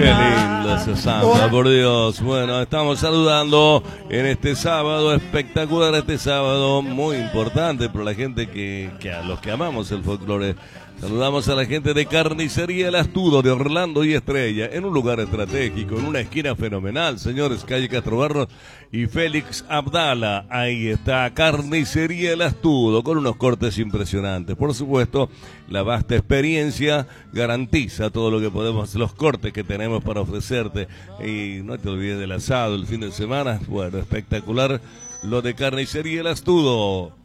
Qué lindo ese samba, por Dios. Bueno, estamos saludando en este sábado espectacular, este sábado muy importante para la gente que a los que amamos el folclore. Saludamos a la gente de Carnicería El Astudo de Orlando y Estrella, en un lugar estratégico, en una esquina fenomenal, señores, calle Castro Barros y Félix Abdala. Ahí está Carnicería El Astudo, con unos cortes impresionantes. Por supuesto, la vasta experiencia garantiza todo lo que podemos, los cortes que tenemos para ofrecerte. Y no te olvides del asado el fin de semana. Bueno, espectacular lo de Carnicería El Astudo.